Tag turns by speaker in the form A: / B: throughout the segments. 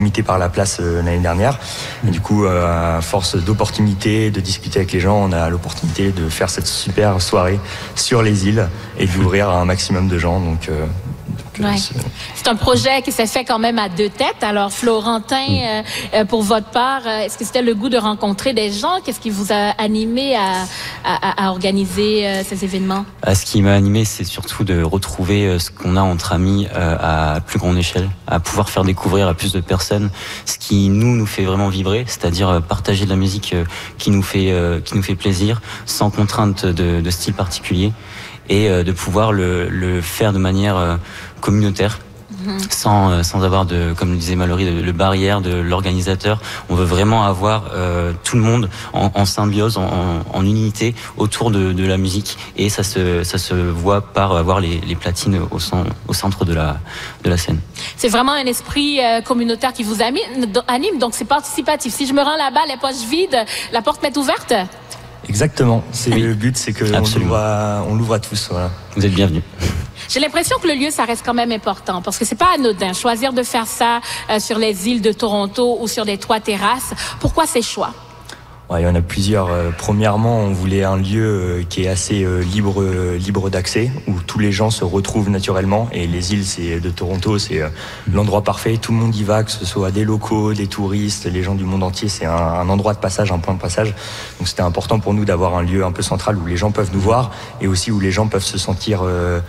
A: limité par la place l'année dernière. Et du coup, à force d'opportunités, de discuter avec les gens, on a l'opportunité de faire cette super soirée sur les îles et d'ouvrir à un maximum de gens. Donc
B: ouais. C'est un projet qui s'est fait quand même à deux têtes. Alors, Florentin, pour votre part, est-ce que c'était le goût de rencontrer des gens? Qu'est-ce qui vous a animé à organiser ces événements?
C: Ce qui m'a animé, c'est surtout de retrouver ce qu'on a entre amis à plus grande échelle, à pouvoir faire découvrir à plus de personnes ce qui nous fait vraiment vibrer, c'est-à-dire partager de la musique qui nous fait plaisir, sans contrainte de style particulier, et de pouvoir le faire de manière communautaire. Sans avoir comme le disait Mallory, de barrière de l'organisateur. On veut vraiment avoir tout le monde en symbiose, en unité autour de la musique, et ça se voit par avoir les platines au centre de la scène.
B: C'est vraiment un esprit communautaire qui vous anime, donc c'est participatif. Si je me rends là-bas, les poches vides, la porte m'est ouverte?
A: Exactement, le but, c'est qu'on l'ouvre à tous. Voilà.
C: Vous êtes bienvenus.
B: J'ai l'impression que le lieu, ça reste quand même important, parce que c'est pas anodin. Choisir de faire ça sur les îles de Toronto ou sur des toits terrasses, pourquoi ces choix?
A: Il y en a plusieurs. Premièrement, on voulait un lieu qui est assez libre d'accès, où tous les gens se retrouvent naturellement. Et les îles de Toronto, c'est l'endroit parfait. Tout le monde y va, que ce soit des locaux, des touristes, les gens du monde entier. C'est un endroit de passage, un point de passage. Donc c'était important pour nous d'avoir un lieu un peu central où les gens peuvent nous voir, et aussi où les gens peuvent se sentir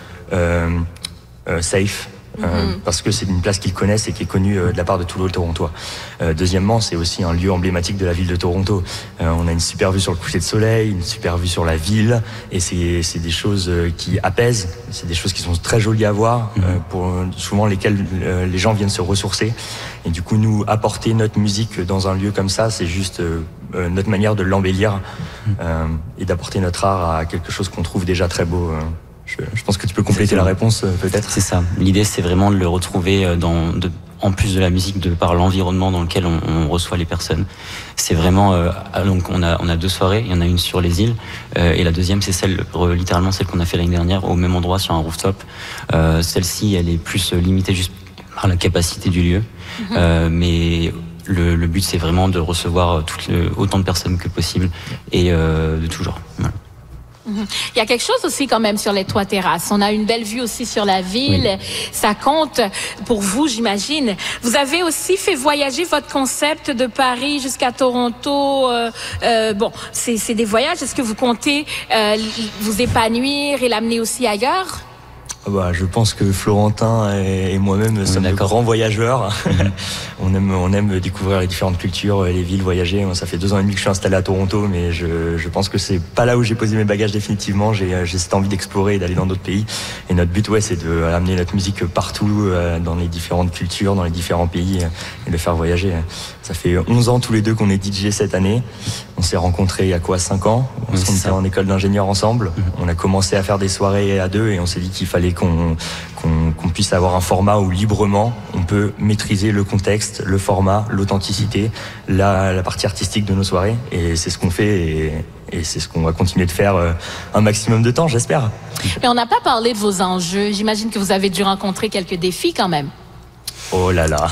A: safe. Parce que c'est une place qu'ils connaissent et qui est connue de la part de tous les Torontois. Deuxièmement, c'est aussi un lieu emblématique de la ville de Toronto. On a une super vue sur le coucher de soleil, une super vue sur la ville, et c'est des choses qui apaisent, c'est des choses qui sont très jolies à voir, pour souvent lesquelles les gens viennent se ressourcer. Et du coup, nous, apporter notre musique dans un lieu comme ça, c'est juste notre manière de l'embellir et d'apporter notre art à quelque chose qu'on trouve déjà très beau. Je pense que tu peux compléter la réponse, peut-être. C'est
C: ça. L'idée, c'est vraiment de le retrouver en plus de la musique, de par l'environnement dans lequel on reçoit les personnes. C'est vraiment donc on a deux soirées. Il y en a une sur les îles et la deuxième, c'est littéralement celle qu'on a fait l'année dernière au même endroit sur un rooftop. Celle-ci, elle est plus limitée juste par la capacité du lieu, mais le but, c'est vraiment de recevoir autant de personnes que possible et de tout genre. Voilà.
B: Il y a quelque chose aussi quand même sur les toits terrasses. On a une belle vue aussi sur la ville. Oui. Ça compte pour vous, j'imagine. Vous avez aussi fait voyager votre concept de Paris jusqu'à Toronto. Bon, c'est des voyages. Est-ce que vous comptez vous épanouir et l'amener aussi ailleurs?
A: Je pense que Florentin et moi-même sommes de grands voyageurs. On aime découvrir les différentes cultures, les villes, voyager. Moi, ça fait 2 ans et demi que je suis installé à Toronto, mais je pense que c'est pas là où j'ai posé mes bagages définitivement. J'ai cette envie d'explorer et d'aller dans d'autres pays. Et notre but, c'est de amener notre musique partout, dans les différentes cultures, dans les différents pays, et de faire voyager. Ça fait 11 ans tous les deux qu'on est DJ cette année. On s'est rencontrés il y a 5 ans. On était en école d'ingénieur ensemble. On a commencé à faire des soirées à deux, et on s'est dit qu'il fallait qu'on puisse avoir un format où librement on peut maîtriser le contexte, le format, l'authenticité, la partie artistique de nos soirées. Et c'est ce qu'on fait, et c'est ce qu'on va continuer de faire un maximum de temps, j'espère.
B: Mais on n'a pas parlé de vos enjeux. J'imagine que vous avez dû rencontrer quelques défis quand même.
A: Oh là là.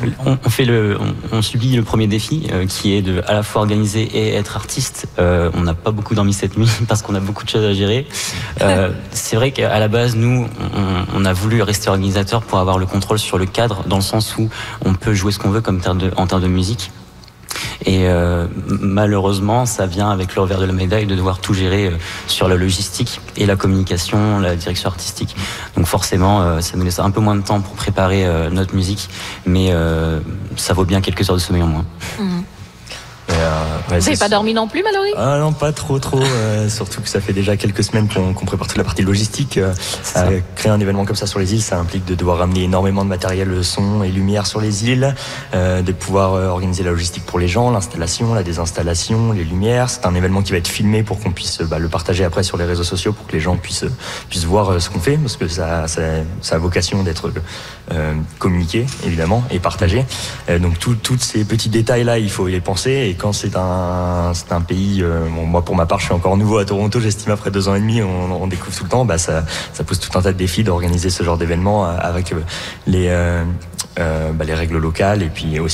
C: On subit le premier défi qui est de à la fois organiser et être artiste. On n'a pas beaucoup dormi cette nuit parce qu'on a beaucoup de choses à gérer. C'est vrai qu'à la base, nous, on a voulu rester organisateur pour avoir le contrôle sur le cadre, dans le sens où on peut jouer ce qu'on veut en termes de musique. Et malheureusement, ça vient avec le revers de la médaille de devoir tout gérer sur la logistique et la communication, la direction artistique. Donc forcément, ça nous laisse un peu moins de temps pour préparer notre musique, mais ça vaut bien quelques heures de sommeil en moins.
B: Vous n'avez pas dormi non plus, Mallory?
A: Ah non, pas trop. Surtout que ça fait déjà quelques semaines qu'on prépare toute la partie logistique. Créer un événement comme ça sur les îles, ça implique de devoir ramener énormément de matériel son et lumière sur les îles, de pouvoir organiser la logistique pour les gens, l'installation, la désinstallation, les lumières. C'est un événement qui va être filmé pour qu'on puisse le partager après sur les réseaux sociaux, pour que les gens puissent voir ce qu'on fait, parce que ça a vocation d'être communiqué, évidemment, et partagé. Donc tous ces petits détails-là, il faut y penser. Et quand c'est un pays, moi pour ma part je suis encore nouveau à Toronto, j'estime après 2 ans et demi, on découvre tout le temps, ça pose tout un tas de défis d'organiser ce genre d'événement avec les règles locales, et puis aussi